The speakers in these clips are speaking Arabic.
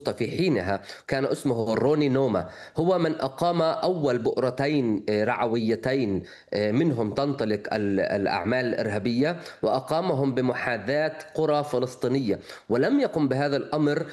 في حينها كان اسمه روني نوما. هو من أقام أول بؤرتين رعويتين منهم تنطلق الأعمال الإرهابية، وأقامهم بمحاذاة قرى فلسطينية. ولم يقم بهذا الأمر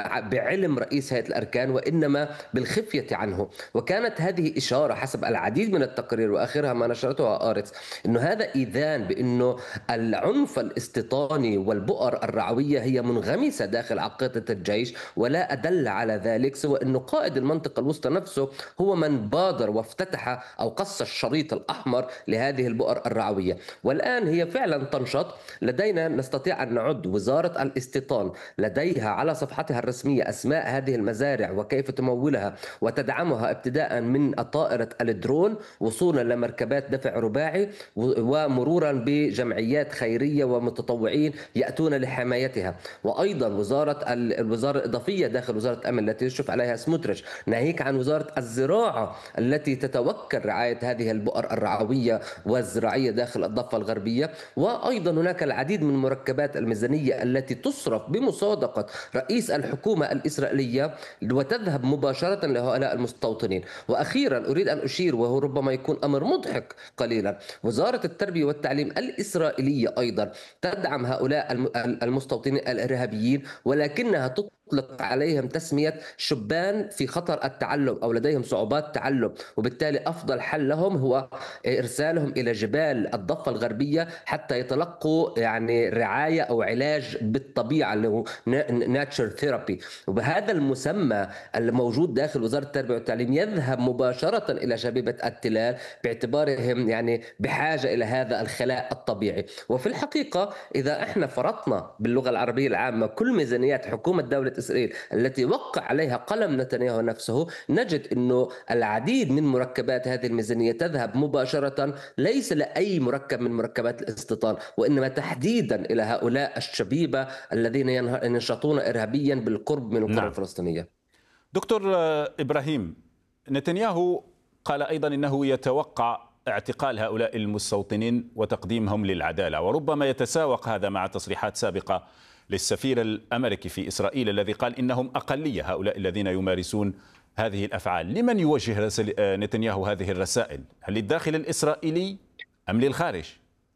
بعلم رئيس هيئة الأركان، وإنما بالخفية عنه. وكانت هذه إشارة حسب العديد من التقارير وآخرها ما نشرتها آرتس، أنه هذا إذان بأنه العنف الاستيطاني والبؤر الرعوية هي منغمسة داخل عقيدة الجيش. ولا أدل على ذلك سوى أنه قائد المنطقة الوسطى نفسه هو من بادر وافتتح أو قص الشريط الأحمر لهذه البؤر الرعوية. والآن هي فعلا تنشط. لدينا نستطيع أن نعد وزارة الاستيطان لديها على صفحتها الرسمية أسماء هذه المزارع وكيف تمولها وتدعمها، ابتداء من طائرة الدرون وصولا لمركبات دفع رباعي، ومرورا بجمعيات خيرية ومتطوعين يأتون لحمايتها. وأيضا الوزارة الإضافية داخل وزارة الأمن التي يشرف عليها سموتريش، ناهيك عن وزارة الزراعة التي تتوكل رعاية هذه البؤر الرعوية والزراعية داخل الضفة الغربية. وأيضا هناك العديد من مركبات الميزانية التي تصرف بمصادقة رئيس الحكومة الإسرائيلية وتذهب مباشرة لهؤلاء المستوطنين. وأخيرا أريد أن أشير، وهو ربما يكون أمر مضحك قليلا، وزارة التربية والتعليم الإسرائيلية أيضا تدعم هؤلاء المستوطنين الإرهابيين، ولكنها تطلق عليهم تسمية شبان في خطر التعلم أو لديهم صعوبات تعلم. وبالتالي أفضل حل لهم هو إرسالهم إلى جبال الضفة الغربية حتى يتلقوا يعني رعاية أو علاج بالطبيعة اللي هو ناتشر ثيرابي. وبهذا المسمى الموجود داخل وزارة التربية والتعليم يذهب مباشرة إلى شبيبة التلال باعتبارهم يعني بحاجة إلى هذا الخلاء الطبيعي. وفي الحقيقة إذا احنا فرضنا باللغة العربية العامة كل ميزانيات حكومة دولة إسرائيل التي وقع عليها قلم نتنياهو نفسه، نجد أنه العديد من مركبات هذه الميزانية تذهب مباشرة ليس لأي مركب من مركبات الاستيطان، وإنما تحديدا إلى هؤلاء الشبيبة الذين ينشطون إرهابيا بالقرب من القرى نعم. الفلسطينية. دكتور إبراهيم، نتنياهو قال أيضا إنه يتوقع اعتقال هؤلاء المستوطنين وتقديمهم للعدالة، وربما يتساوق هذا مع تصريحات سابقة للسفير الأمريكي في إسرائيل الذي قال إنهم أقلية هؤلاء الذين يمارسون هذه الأفعال. لمن يوجه نتنياهو هذه الرسائل؟ هل للداخل الإسرائيلي أم للخارج؟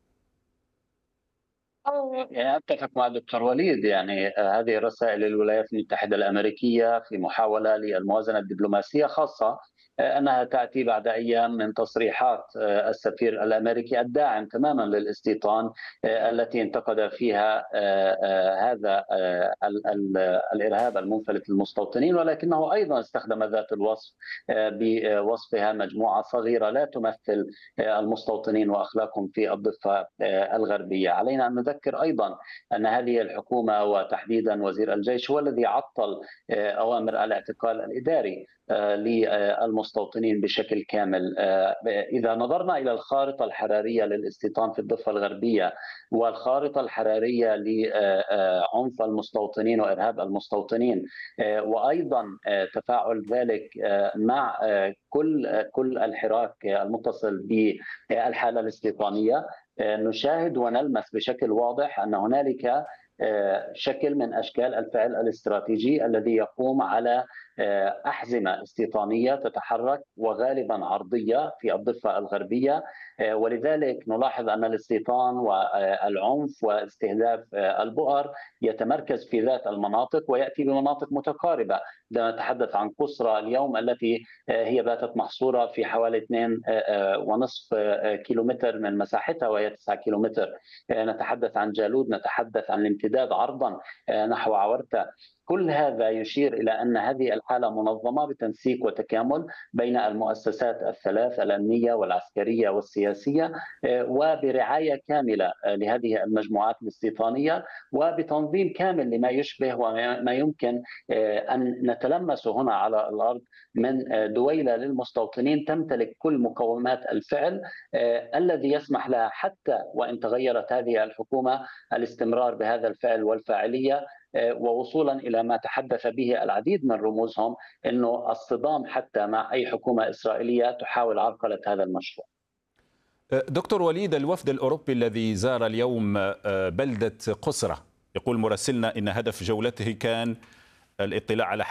يعني أتفق مع الدكتور وليد. يعني هذه الرسائل للولايات المتحدة الأمريكية في محاولة للموازنة الدبلوماسية، خاصة أنها تأتي بعد أيام من تصريحات السفير الأمريكي الداعم تماما للاستيطان، التي انتقد فيها هذا الإرهاب المنفلت للمستوطنين، ولكنه أيضا استخدم ذات الوصف بوصفها مجموعة صغيرة لا تمثل المستوطنين وأخلاقهم في الضفة الغربية. علينا أن نذكر أيضا أن هذه الحكومة وتحديدا وزير الجيش هو الذي عطل أوامر الاعتقال الإداري للمستوطنين بشكل كامل. إذا نظرنا إلى الخارطة الحرارية للاستيطان في الضفة الغربية والخارطة الحرارية لعنف المستوطنين وإرهاب المستوطنين، وأيضا تفاعل ذلك مع كل الحراك المتصل بالحالة الاستيطانية، نشاهد ونلمس بشكل واضح أن هنالك شكل من أشكال الفعل الاستراتيجي الذي يقوم على أحزمة استيطانية تتحرك وغالبا عرضية في الضفة الغربية. ولذلك نلاحظ أن الاستيطان والعنف واستهداف البؤر يتمركز في ذات المناطق ويأتي بمناطق متقاربة. عندما نتحدث عن قصرى اليوم التي هي باتت محصورة في حوالي 2.5 كيلومتر من مساحتها وهي 9 كيلومتر، نتحدث عن جالود، نتحدث عن الامتداد عرضا نحو عورتة. كل هذا يشير إلى أن هذه الحالة منظمة بتنسيق وتكامل بين المؤسسات الثلاث الأمنية والعسكرية والسياسية، وبرعاية كاملة لهذه المجموعات الاستيطانية، وبتنظيم كامل لما يشبه وما يمكن أن نتلمسه هنا على الأرض من دويلة للمستوطنين تمتلك كل مقومات الفعل الذي يسمح لها حتى وإن تغيرت هذه الحكومة الاستمرار بهذا الفعل والفاعلية، ووصولا إلى ما تحدث به العديد من رموزهم أنه الصدام حتى مع أي حكومة إسرائيلية تحاول عرقلة هذا المشروع. دكتور وليد، الوفد الأوروبي الذي زار اليوم بلدة قصرة، يقول مراسلنا إن هدف جولته كان الاطلاع على